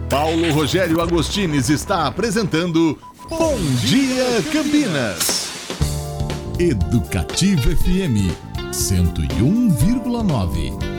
Paulo Rogério Agostines está apresentando Bom Dia Campinas. Educativa FM 101,9.